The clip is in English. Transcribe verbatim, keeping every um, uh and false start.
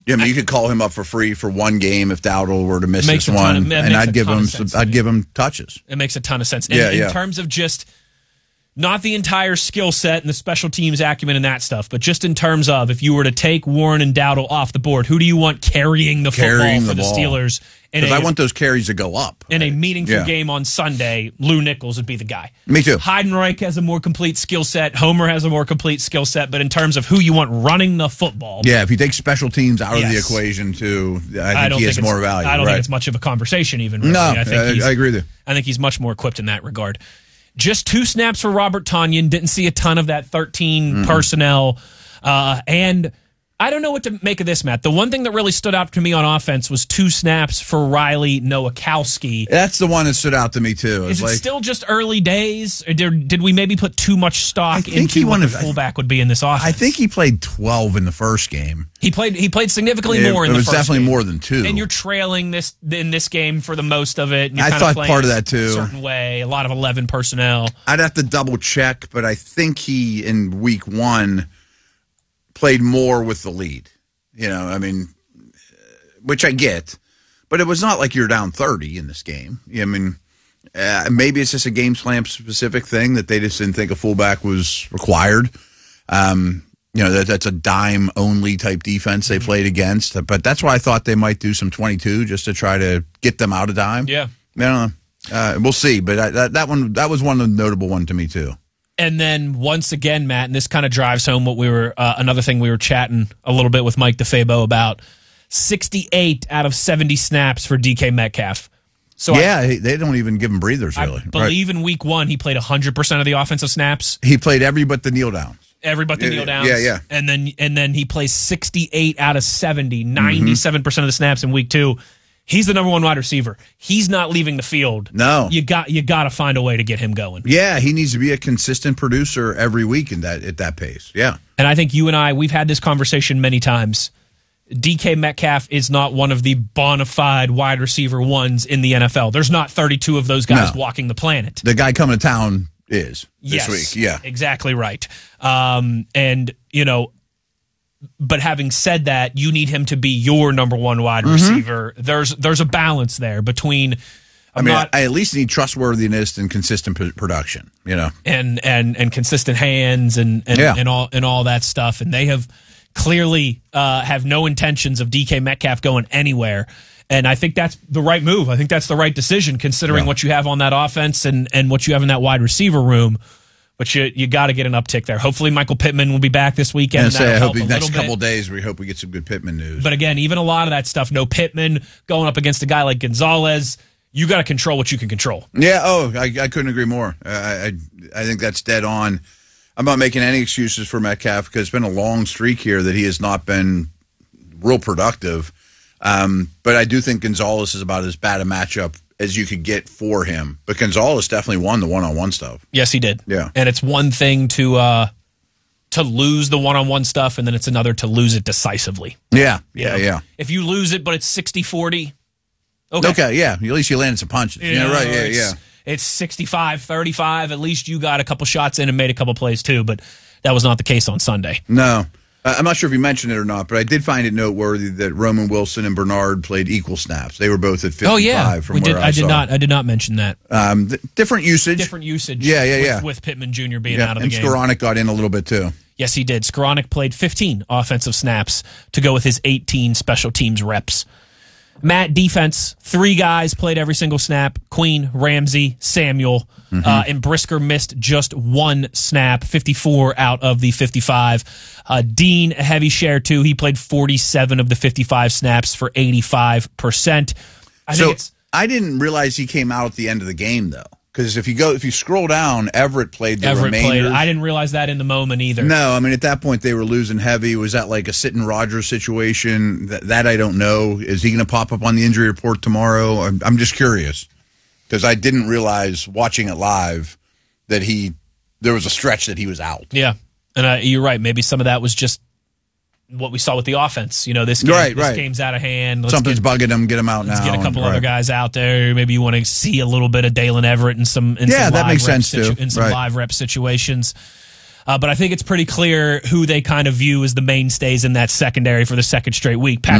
Yeah, I mean, you could call him up for free for one game if Dowdle were to miss this one, of, and I'd give him some, I'd give him touches. It makes a ton of sense. In, yeah, in yeah. terms of just not the entire skill set and the special teams acumen and that stuff, but just in terms of if you were to take Warren and Dowdle off the board, who do you want carrying the carrying football the for the ball. Steelers? Because I want those carries to go up. In a meaningful yeah. game on Sunday, Lou Nichols would be the guy. Me too. Heidenreich has a more complete skill set. Homer has a more complete skill set. But in terms of who you want running the football. Yeah, if you take special teams out yes. of the equation, too, I think I don't he think has more value. I don't right. think it's much of a conversation, even. Really. No, I, think I, he's, I agree with you. I think he's much more equipped in that regard. Just two snaps for Robert Tonyan. Didn't see a ton of that thirteen mm-hmm. personnel. Uh, and I don't know what to make of this, Matt. The one thing that really stood out to me on offense was two snaps for Riley Nowakowski. That's the one that stood out to me, too. Is it like, still just early days? Or did, did we maybe put too much stock into what the fullback would be in this offense? I think he played twelve in the first game. He played He played significantly it, more in it the first game. It was definitely game. more than two. And you're trailing this in this game for the most of it. And you're I kind thought of part of that, too. A certain way. A lot of eleven personnel. I'd have to double check, but I think he, in week one, played more with the lead. You know, I mean, which I get, but it was not like you're down thirty in this game. I mean, uh, maybe it's just a game plan specific thing that they just didn't think a fullback was required. Um, you know, that that's a dime only type defense they played against, but that's why I thought they might do some twenty-two just to try to get them out of dime. Yeah, I don't know. Uh, we'll see, but I, that that one that was one of the notable one to me too. And then once again, Matt, and this kind of drives home what we were, uh, another thing we were chatting a little bit with Mike DeFabo about, sixty-eight out of seventy snaps for D K Metcalf. So yeah, I, they don't even give him breathers, really. I believe right. in week one, he played one hundred percent of the offensive snaps. He played every but the kneel downs. Every but the yeah, kneel downs. Yeah, yeah. And then, and then he plays sixty-eight out of seventy, ninety-seven percent mm-hmm. of the snaps in week two. He's the number one wide receiver. He's not leaving the field. No, you got you got to find a way to get him going. Yeah, he needs to be a consistent producer every week in that at that pace. Yeah, and I think you and I we've had this conversation many times. D K Metcalf is not one of the bona fide wide receiver ones in the N F L. There's not thirty-two of those guys no. walking the planet. The guy coming to town is this yes, week. Yeah, exactly right. Um, and you know. But having said that, you need him to be your number one wide mm-hmm. receiver. There's there's a balance there between. I'm I mean, not, I at least need trustworthiness and consistent p- production. You know, and and and consistent hands and and, yeah. and all and all that stuff. And they have clearly uh, have no intentions of D K Metcalf going anywhere. And I think that's the right move. I think that's the right decision, considering yeah. what you have on that offense and and what you have in that wide receiver room. But you you got to get an uptick there. Hopefully, Michael Pittman will be back this weekend. And say, I hope the next bit. couple of days we hope we get some good Pittman news. But again, even a lot of that stuff, no Pittman going up against a guy like Gonzalez, you got to control what you can control. Yeah. Oh, I, I couldn't agree more. I, I I think that's dead on. I'm not making any excuses for Metcalf because it's been a long streak here that he has not been real productive. Um, but I do think Gonzalez is about as bad a matchup as you could get for him. But Gonzalez definitely won the one-on-one stuff. Yes, he did. Yeah. And it's one thing to uh, to lose the one-on-one stuff, and then it's another to lose it decisively. Yeah, you yeah, know? yeah. If you lose it, but it's sixty forty, okay. Okay, yeah. At least you landed some punches. You yeah, know, right, yeah, it's, yeah. It's sixty-five thirty-five. At least you got a couple shots in and made a couple plays too, but that was not the case on Sunday. No. I'm not sure if you mentioned it or not, but I did find it noteworthy that Roman Wilson and Bernard played equal snaps. They were both at fifty-five. Oh yeah, from we where did. I, I did saw. not. I did not mention that. Um, th- different usage. Different usage. Yeah, yeah, with, yeah. With Pittman Junior being yeah, out of the and game. And Skoranek got in a little bit too. Yes, he did. Skoranek played fifteen offensive snaps to go with his eighteen special teams reps. Matt, defense, three guys played every single snap. Queen, Ramsey, Samuel, mm-hmm. uh, and Brisker missed just one snap, fifty-four out of the fifty-five. Uh, Dean, a heavy share too. He played forty-seven of the fifty-five snaps for eighty-five percent. I so think it's, I didn't realize he came out at the end of the game though. Because if you go, if you scroll down, Everett played the Everett remainder. played. I didn't realize that in the moment either. No, I mean at that point they were losing heavy. Was that like a sitting Rodgers situation? That, that I don't know. Is he going to pop up on the injury report tomorrow? I'm, I'm just curious because I didn't realize watching it live that he there was a stretch that he was out. Yeah, and uh, you're right. Maybe some of that was just what we saw with the offense. You know, this, game, right, this right. game's out of hand. Let's Something's get, bugging him. Get him out let's now. Let's get a couple and, other right. guys out there. Maybe you want to see a little bit of Dalen Everett in some in yeah, some that live makes rep sense situ- too. in some right. live rep situations. Uh, but I think it's pretty clear who they kind of view as the mainstays in that secondary for the second straight week. Patrick